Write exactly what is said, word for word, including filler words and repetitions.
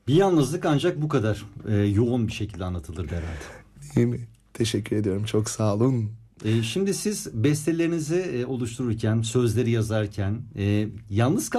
Bir yalnızlık ancak bu kadar e, yoğun bir şekilde anlatılır herhalde. Değil mi? Teşekkür ediyorum. Çok sağ olun. E, şimdi siz bestelerinizi e, oluştururken, sözleri yazarken e, yalnız